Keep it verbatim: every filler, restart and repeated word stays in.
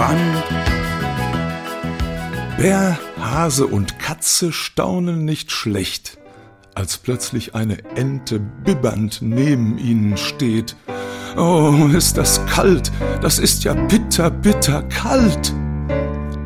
Wand. Bär, Hase und Katze staunen nicht schlecht, als plötzlich eine Ente bibbernd neben ihnen steht. Oh, ist das kalt, das ist ja bitter, bitter kalt.